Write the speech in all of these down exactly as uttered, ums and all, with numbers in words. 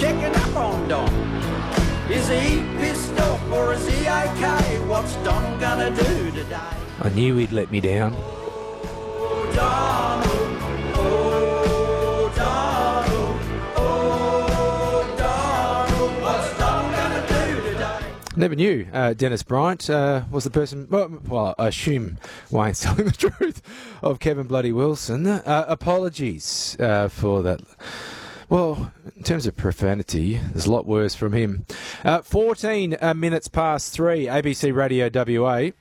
checking up on Don. Is he pissed off or is he okay? What's Don gonna do today? I knew he'd let me down. Oh, Donald, oh, Donald, oh, Donald, what's Don gonna do today? Never knew uh, Dennis Bryant uh, was the person, well, well, I assume Wayne's telling the truth, of Kevin Bloody Wilson. Uh, apologies uh, for that. Well, in terms of profanity, there's a lot worse from him. Uh, fourteen uh, minutes past three, A B C Radio W A.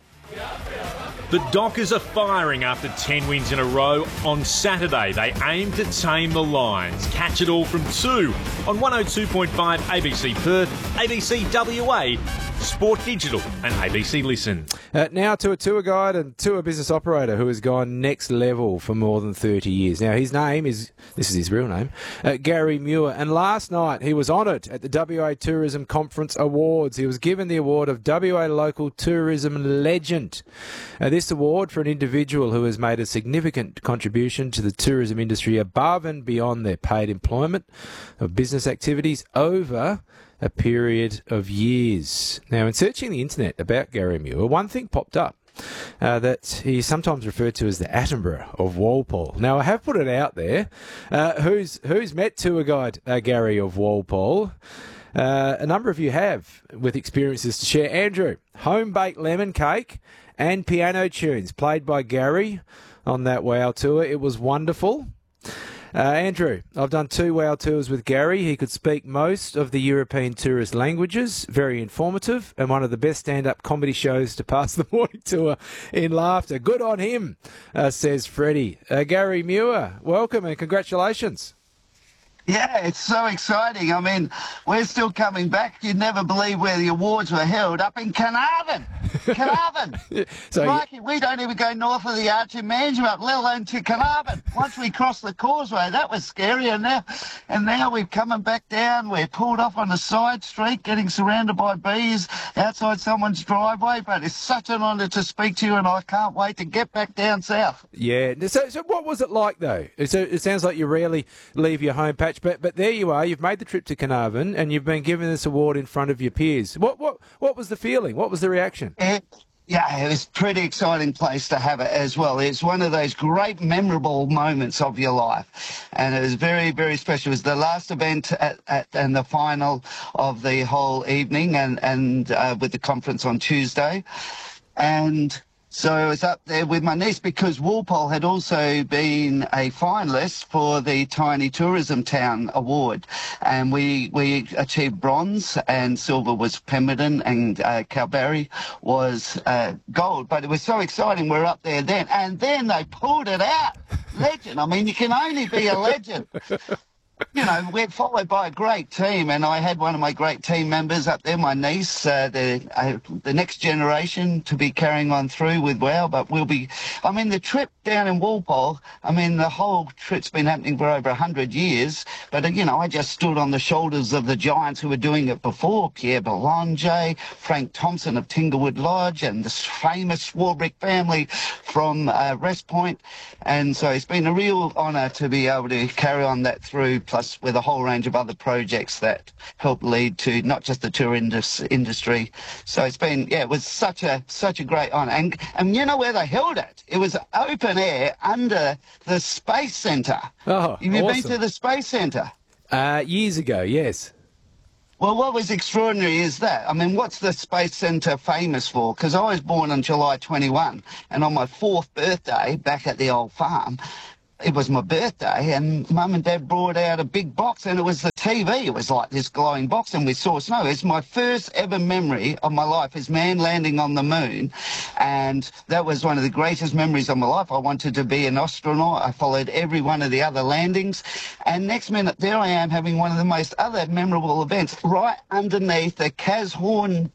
The Dockers are firing after ten wins in a row. On Saturday, they aim to tame the Lions. Catch it all from two on one oh two point five A B C Perth, A B C W A, Sport Digital and A B C Listen. Uh, now to a tour guide and tour business operator who has gone next level for more than thirty years. Now, his name is, this is his real name, uh, Gary Muir. And last night he was honoured at the W A Tourism Conference Awards. He was given the award of W A Local Tourism Legend. Uh, this award for an individual who has made a significant contribution to the tourism industry above and beyond their paid employment of business activities over a period of years. Now, in searching the internet about Gary Muir, one thing popped up. Uh, that he's sometimes referred to as the Attenborough of Walpole. Now, I have put it out there. Uh, who's who's met tour guide uh, Gary of Walpole? Uh, a number of you have, with experiences to share. Andrew, home-baked lemon cake and piano tunes played by Gary on that WOW tour. It was wonderful. Uh, Andrew, I've done two WOW tours with Gary. He could speak most of the European tourist languages, very informative, and one of the best stand-up comedy shows to pass the morning tour in laughter. Good on him, uh, says Freddie. Uh, Gary Muir, welcome and congratulations. Yeah, it's so exciting. I mean, we're still coming back. You'd never believe where the awards were held, up in Carnarvon. Carnarvon. so like, we don't even go north of the Arch in Manjimup, let alone to Carnarvon. Once we crossed the causeway, that was scary. And now, and now we're coming back down. We're pulled off on a side street, getting surrounded by bees outside someone's driveway. But it's such an honour to speak to you, and I can't wait to get back down south. Yeah. So, so what was it like, though? So it sounds like you rarely leave your home patch. But but there you are. You've made the trip to Carnarvon and you've been given this award in front of your peers. What what what was the feeling? What was the reaction? It, yeah, it was a pretty exciting place to have it as well. It's one of those great memorable moments of your life, and it was very very special. It was the last event at, at and the final of the whole evening, and and uh, with the conference on Tuesday, and. So I was up there with my niece because Walpole had also been a finalist for the Tiny Tourism Town Award. And we we achieved bronze, and silver was Pemberton, and uh, Kalbarri was uh, gold. But it was so exciting. We were up there then. And then they pulled it out. Legend. I mean, you can only be a legend. You know, we're followed by a great team, and I had one of my great team members up there, my niece, uh, the uh, the next generation to be carrying on through with WOW, but we'll be, I mean, the trip down in Walpole, I mean, the whole trip's been happening for over one hundred years, but, uh, you know, I just stood on the shoulders of the giants who were doing it before, Pierre Belanger, Frank Thompson of Tinglewood Lodge, and the famous Swarbrick family from uh, West Point, and so it's been a real honour to be able to carry on that through, plus with a whole range of other projects that help lead to not just the tour indus- industry. So it's been, yeah, it was such a such a great honour. And, and you know where they held it? It was open air under the Space Centre. Oh, Have you awesome. been to the Space Centre? Uh, years ago, yes. Well, what was extraordinary is that, I mean, what's the Space Centre famous for? Because I was born on July twenty-first, and on my fourth birthday, back at the old farm, it was my birthday, and Mum and Dad brought out a big box, and it was the T V. It was like this glowing box, and we saw snow. It's my first ever memory of my life is man landing on the moon, and that was one of the greatest memories of my life. I wanted to be an astronaut. I followed every one of the other landings, and next minute, there I am having one of the most other memorable events right underneath the Cas Horn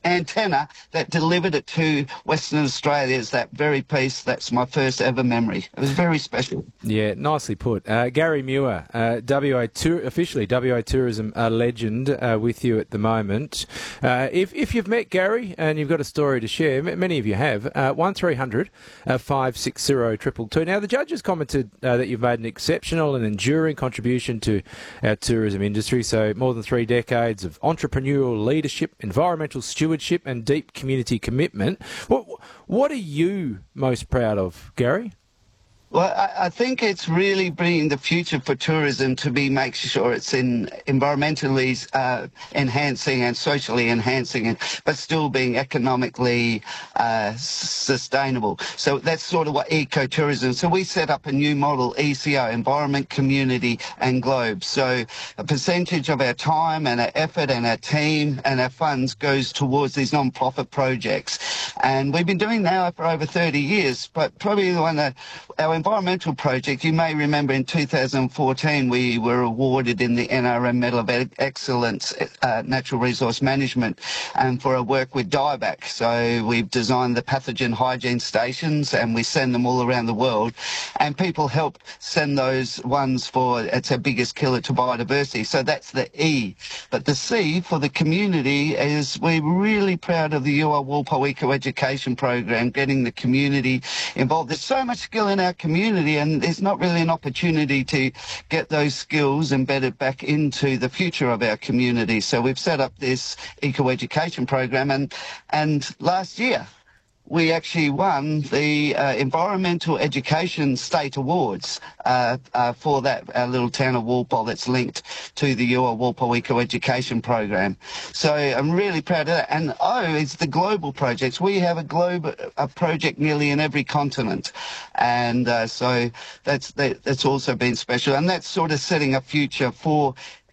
antenna that delivered it to Western Australia. Is that very piece. That's my first ever memory. It was very special. Yeah, nicely put. Uh, Gary Muir, uh, W A tour, officially W A Tourism uh, legend, uh, with you at the moment. Uh, if if you've met Gary and you've got a story to share, m- many of you have, uh, one three hundred five six zero two two two. Now, the judges commented uh, that you've made an exceptional and enduring contribution to our tourism industry. So more than three decades of entrepreneurial leadership, environmental stewardship and deep community commitment. What, what are you most proud of, Gary? Well, I, I think it's really bringing the future for tourism to be make sure it's in environmentally uh, enhancing and socially enhancing, and, but still being economically uh, sustainable. So that's sort of what ecotourism. So we set up a new model, E C O, Environment, Community and Globe. So a percentage of our time and our effort and our team and our funds goes towards these non-profit projects. And we've been doing now for over thirty years, but probably the one that our environmental project, you may remember in two thousand fourteen we were awarded in the N R M Medal of Excellence uh, Natural Resource Management and for our work with dieback. So we've designed the pathogen hygiene stations and we send them all around the world, and people help send those ones for, it's our biggest killer to biodiversity. So that's the E. But the C for the community is we're really proud of the U R Walpole Eco Education Program, getting the community involved. There's so much skill in our community community, and there's not really an opportunity to get those skills embedded back into the future of our community. So we've set up this eco education program, and and last year we actually won the uh, Environmental Education State Awards uh, uh, for that our little town of Walpole that's linked to the U R Walpole Eco Education Program. So I'm really proud of that. And O is the global projects. We have a global a project nearly in every continent. And uh, so that's that, that's also been special. And that's sort of setting a future for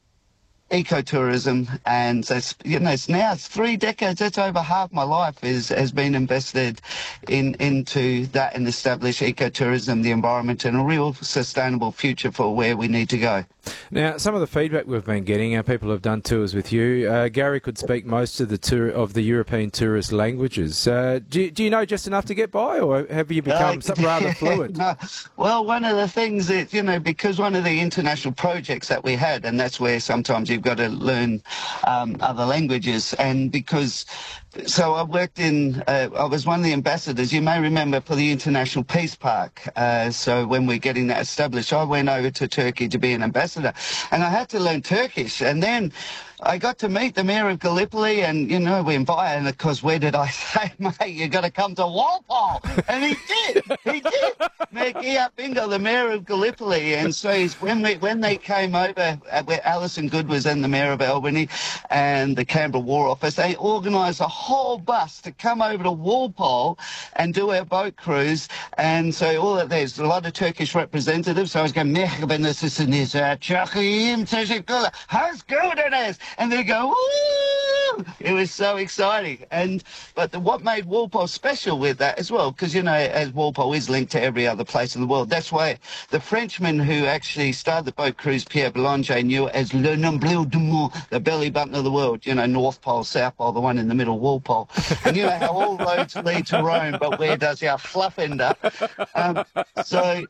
ecotourism, and so it's, you know, it's now it's three decades. That's over half my life is has been invested in into that and establish ecotourism, the environment, and a real sustainable future for where we need to go. Now, some of the feedback we've been getting, our people have done tours with you. Uh, Gary could speak most of the tour of the European tourist languages. Uh, do, do you know just enough to get by, or have you become uh, rather fluent? No. Well, one of the things that, you know, because one of the international projects that we had, and that's where sometimes you've got to learn um, other languages, and because so I worked in, uh, I was one of the ambassadors, you may remember, for the International Peace Park. Uh, so when we're getting that established, I went over to Turkey to be an ambassador, and I had to learn Turkish. And then I got to meet the mayor of Gallipoli, and, you know, we invited, and of course, where did I say, mate, you got to come to Walpole? And he did, he did. Mayor Gia Bingo, the mayor of Gallipoli. And so he's, when we, when they came over, uh, where Alison Good was then the mayor of Albany, and the Canberra War Office, they organised a whole bus to come over to Walpole and do our boat cruise. And so all of there's a lot of Turkish representatives. So I was going, merhaba nasılsınız? Çok iyiyim, teşekkürler. How's good it is? And they go, woo! It was so exciting. And but the, what made Walpole special with that as well, because, you know, as Walpole is linked to every other place in the world, that's why the Frenchman who actually started the boat cruise, Pierre Boulanger, knew it as Le Nombril du Monde, the belly button of the world, you know, North Pole, South Pole, the one in the middle, Walpole. And you know how all roads lead to Rome, but where does our fluff end up? Um, so...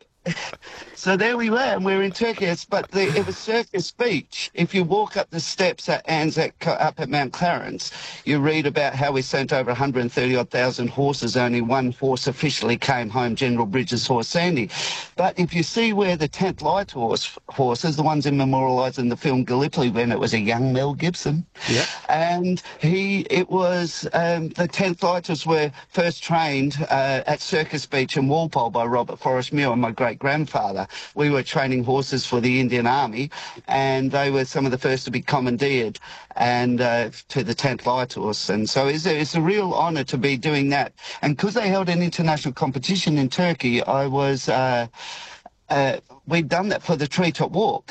So there we were, and we were in Turkey. But the, it was Circus Beach. If you walk up the steps at Anzac, up at Mount Clarence, you read about how we sent over one hundred thirty odd thousand horses. Only one horse officially came home, General Bridges' horse Sandy. But if you see where the tenth Light horse horses, the ones in memorialised in the film Gallipoli, when it was a young Mel Gibson, yeah, and he, it was um, the tenth Lighters were first trained uh, at Circus Beach in Walpole by Robert Forrest Muir, and my great grandfather. We were training horses for the Indian Army, and they were some of the first to be commandeered and uh, to the tenth Light Horse. And so it's a, it's a real honour to be doing that. And because they held an international competition in Turkey, I was, uh, uh, we'd done that for the Treetop Walk.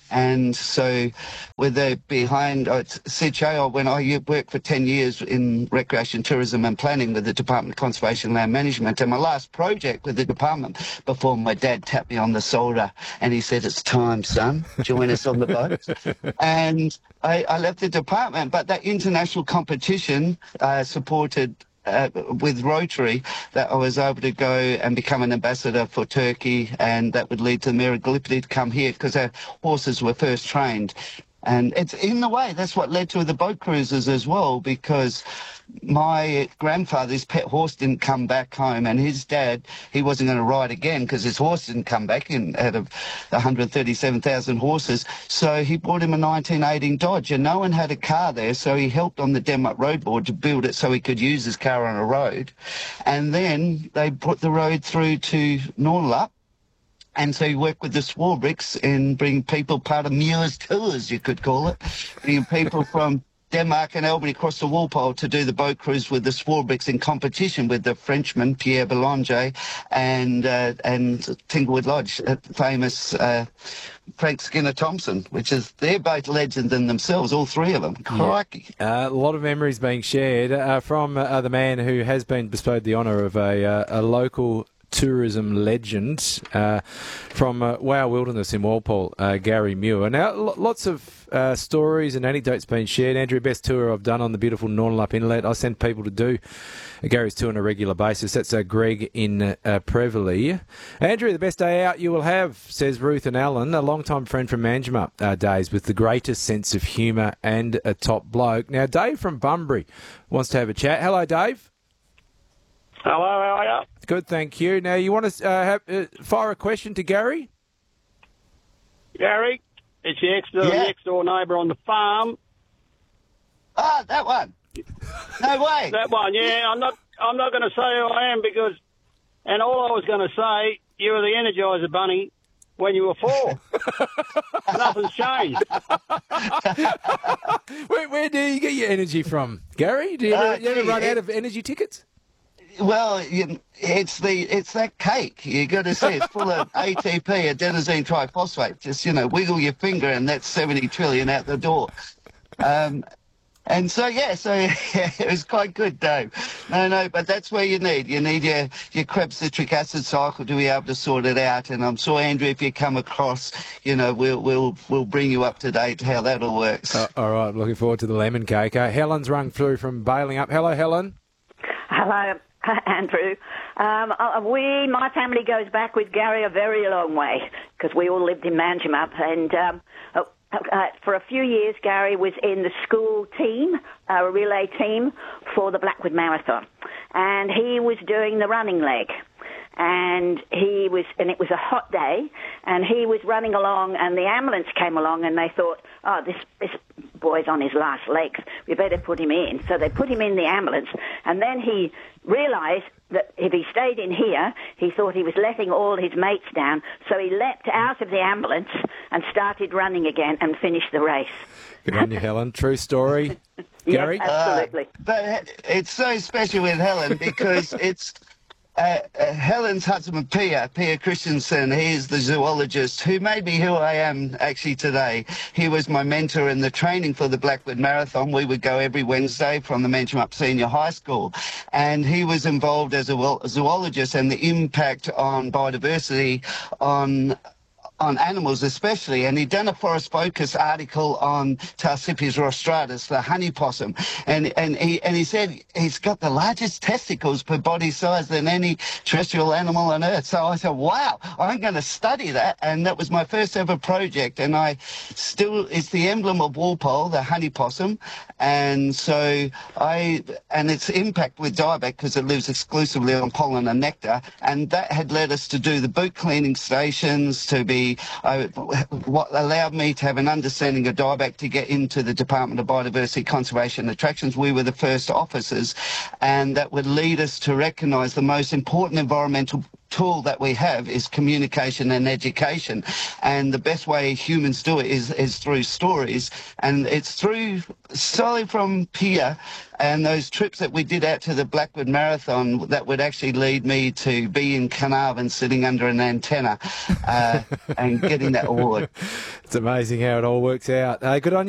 And so with the behind uh, C H A, when I worked for ten years in recreation, tourism and planning with the Department of Conservation and Land Management, and my last project with the department before my dad tapped me on the shoulder and he said, "It's time, son, join us on the boat." And I, I left the department, but that international competition uh, supported Uh, with Rotary, that I was able to go and become an ambassador for Turkey, and that would lead to Miraglipti to come here because our horses were first trained. And it's in the way, that's what led to the boat cruises as well, because my grandfather's pet horse didn't come back home, and his dad, he wasn't going to ride again because his horse didn't come back in out of one hundred thirty-seven thousand horses. So he bought him a nineteen eighteen Dodge, and no one had a car there, so he helped on the Denmark Road Board to build it so he could use his car on a road. And then they put the road through to Nornlup. And so you work with the Swarbricks and bring people, part of Muir's tours, you could call it, bring people from Denmark and Albany across the Walpole to do the boat cruise with the Swarbricks in competition with the Frenchman, Pierre Belanger, and uh, and Tinglewood Lodge, uh, famous uh, Frank Skinner Thompson, which is, they're both legends in themselves, all three of them. Crikey. Uh, a lot of memories being shared uh, from uh, the man who has been bestowed the honour of a, uh, a local tourism legend uh, from uh, Wow Wilderness in Walpole, uh, Gary Muir. Now, l- lots of uh, stories and anecdotes being shared. Andrew, best tour I've done on the beautiful Nornlup Inlet. I send people to do Gary's tour on a regular basis. That's uh, Greg in uh, Preveley. Andrew, the best day out you will have, says Ruth and Alan, a long-time friend from Manjimup uh, days with the greatest sense of humour and a top bloke. Now, Dave from Bunbury wants to have a chat. Hello, Dave. Hello, how are you? Good, thank you. Now, you want to uh, have, uh, fire a question to Gary? Gary, it's your ex- Yeah. next door neighbour on the farm. Ah, that one. No way. That one, yeah. I'm not. I'm not going to say who I am because, and all I was going to say, you were the Energizer Bunny when you were four. Nothing's changed. where, where do you get your energy from, Gary? Do you ever, Uh, you ever gee, run it- out of energy tickets? Well, you, it's the it's that cake. You got to see it's full of A T P, adenosine triphosphate. Just, you know, wiggle your finger and that's seventy trillion out the door. Um, and so yeah, so yeah, it was quite good, Dave. No, no, but that's where you need you need your your Krebs citric acid cycle to be able to sort it out. And I'm sure, Andrew, if you come across, you know, we'll we'll we'll bring you up to date how that all works. Uh, all right, looking forward to the lemon cake. Uh, Helen's rung through from Bailing Up. Hello, Helen. Hello, Andrew. Um, uh, we, my family goes back with Gary a very long way because we all lived in Manjimup, and um, uh, uh, for a few years Gary was in the school team, uh, relay team for the Blackwood Marathon, and he was doing the running leg. And he was, and it was a hot day, and he was running along, and the ambulance came along, and they thought, oh, this this boy's on his last legs, we better put him in. So they put him in the ambulance, and then he realised that if he stayed in here, he thought he was letting all his mates down, so he leapt out of the ambulance and started running again and finished the race. Good on you, Helen. True story. Gary? Yes, absolutely. Uh, but it's so special with Helen because it's uh, uh, Helen's husband, Pia, Pia Christensen. He's the zoologist who made me who I am actually today. He was my mentor in the training for the Blackwood Marathon. We would go every Wednesday from the Manjimup Senior High School. And he was involved as a, well, a zoologist and the impact on biodiversity on on animals especially, and he'd done a Forest Focus article on Tarsippus rostratus, the honey possum, and and he and he said he's got the largest testicles per body size than any terrestrial animal on Earth. So I said, wow, I'm going to study that, and that was my first ever project, and I still, it's the emblem of Walpole, the honey possum, and so I, and its impact with dieback because it lives exclusively on pollen and nectar, and that had led us to do the boot cleaning stations, to be I, what allowed me to have an understanding of dieback to get into the Department of Biodiversity, Conservation and Attractions. We were the first officers, and that would lead us to recognise the most important environmental tool that we have is communication and education, and the best way humans do it is is through stories, and it's through solely from Pia and those trips that we did out to the Blackwood Marathon that would actually lead me to be in Carnarvon sitting under an antenna uh, and getting that award. It's amazing how it all works out. Uh, good on you.